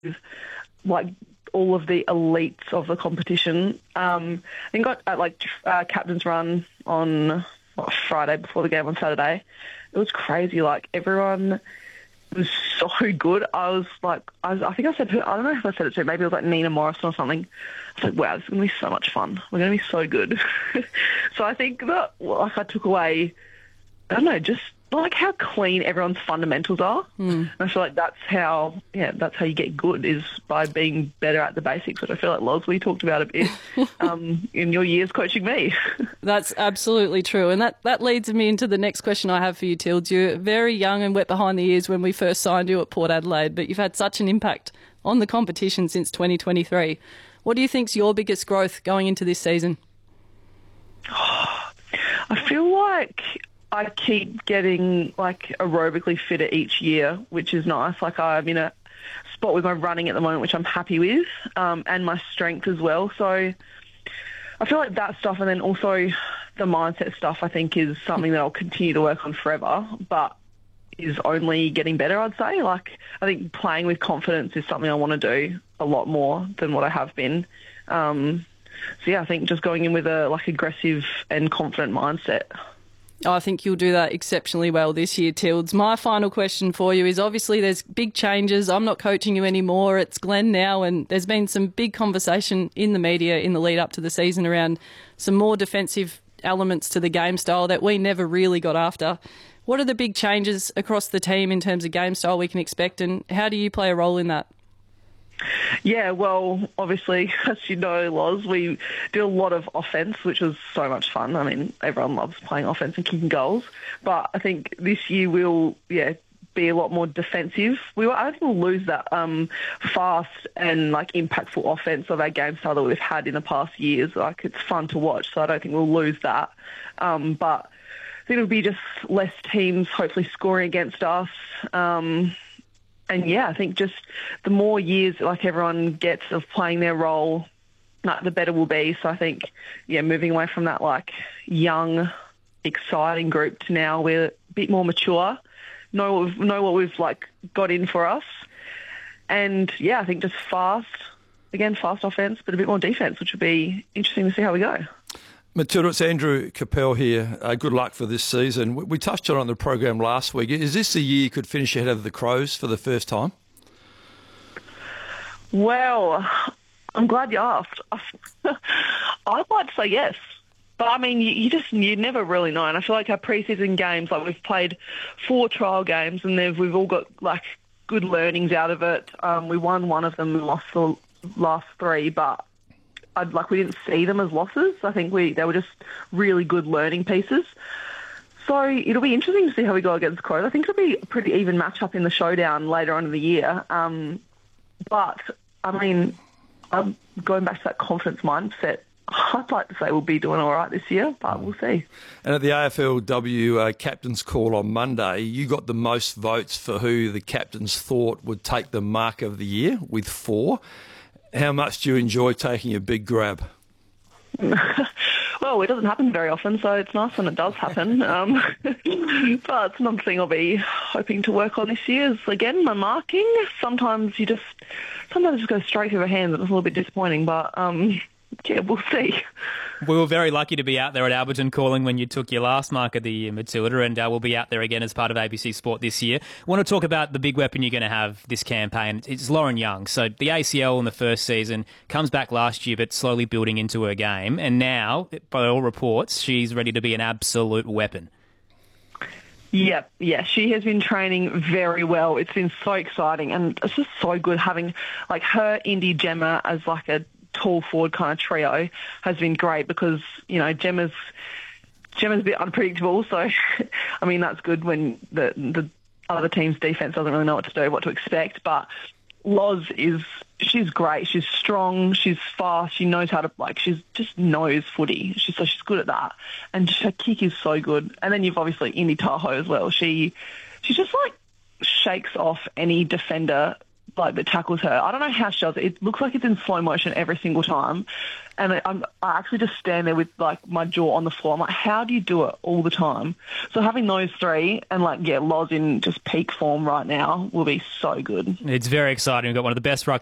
like all of the elites of the competition. I think got at captain's run on Friday before the game on Saturday. It was crazy. Like everyone was so good. I was like, I think I said, I don't know if I said it to, maybe it was like Nina Morrison or something. I was like, wow, this is going to be so much fun. We're going to be so good. So I think that I took away, I don't know, just like how clean everyone's fundamentals are. And I feel like that's how you get good, is by being better at the basics, which I feel like Loz, talked about a bit in your years coaching me. That's absolutely true. And that leads me into the next question I have for you, Tilds. You're very young and wet behind the ears when we first signed you at Port Adelaide, but you've had such an impact on the competition since 2023. What do you think's your biggest growth going into this season? I feel like I keep getting aerobically fitter each year, which is nice. Like I'm in a spot with my running at the moment, which I'm happy with, and my strength as well. So I feel like that stuff, and then also the mindset stuff, I think is something that I'll continue to work on forever, but is only getting better, I'd say. Like I think playing with confidence is something I want to do a lot more than what I have been. So yeah, I think just going in with a aggressive and confident mindset. I think you'll do that exceptionally well this year, Tilds. My final question for you is, obviously there's big changes. I'm not coaching you anymore. It's Glenn now, and there's been some big conversation in the media in the lead up to the season around some more defensive elements to the game style that we never really got after. What are the big changes across the team in terms of game style we can expect, and how do you play a role in that? Yeah, well, obviously, as you know, Loz, we do a lot of offence, which was so much fun. I mean, everyone loves playing offence and kicking goals. But I think this year we'll, be a lot more defensive. I don't think we'll lose that fast and impactful offence of our game style that we've had in the past years. It's fun to watch, so I don't think we'll lose that. But I think it'll be just less teams hopefully scoring against us. And yeah, I think just the more years everyone gets of playing their role, the better we'll be. So I think, moving away from that young, exciting group to now we're a bit more mature, know what we've got in for us, and I think just fast offense, but a bit more defense, which would be interesting to see how we go. Matilda, it's Andrew Capel here. Good luck for this season. We touched on the program last week. Is this the year you could finish ahead of the Crows for the first time? Well, I'm glad you asked. I'd like to say yes. But, I mean, you never really know. And I feel like our pre-season games, we've played 4 trial games and we've all got, good learnings out of it. We won one of them and lost the last 3, but we didn't see them as losses. I think they were just really good learning pieces. So it'll be interesting to see how we go against Crows. I think it'll be a pretty even matchup in the showdown later on in the year. But, I mean, going back to that confidence mindset, I'd like to say we'll be doing all right this year, but we'll see. And at the AFLW Captain's Call on Monday, you got the most votes for who the captains thought would take the mark of the year, with 4. How much do you enjoy taking a big grab? Well, it doesn't happen very often, so it's nice when it does happen. But it's another thing I'll be hoping to work on this year is, again, my marking. Sometimes it just goes straight through the hands, and it's a little bit disappointing, but we'll see. We were very lucky to be out there at Alberton calling when you took your last mark of the year, Matilda, and we'll be out there again as part of ABC Sport this year. I want to talk about the big weapon you're going to have this campaign. It's Lauren Young. So the ACL in the first season, comes back last year, but slowly building into her game. And now, by all reports, she's ready to be an absolute weapon. Yeah, she has been training very well. It's been so exciting, and it's just so good having her, Indy, Gemma as a tall forward kind of trio has been great, because Gemma's a bit unpredictable, so I mean that's good when the other team's defense doesn't really know what to do, what to expect. But Loz she's great, she's strong, she's fast, she knows how to she just knows footy, she's good at that, and her kick is so good. And then you've obviously Indy Tahoe as well. She just shakes off any defender like that tackles her. I don't know how she does it. It looks like it's in slow motion every single time. And I actually just stand there with like my jaw on the floor. I'm like, how do you do it all the time? So having those three and Loz in just peak form right now will be so good. It's very exciting. We've got one of the best